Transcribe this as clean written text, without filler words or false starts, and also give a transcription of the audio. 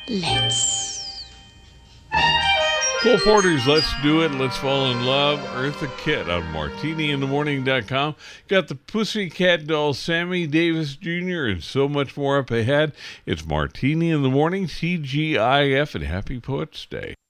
Let's. Cole Porter's Let's Do It, Let's Fall in Love, Eartha Kitt on MartiniInTheMorning.com. Got the Pussycat Dolls, Sammy Davis Jr., and so much more up ahead. It's Martini in the Morning, TGIF, and Happy Poets Day.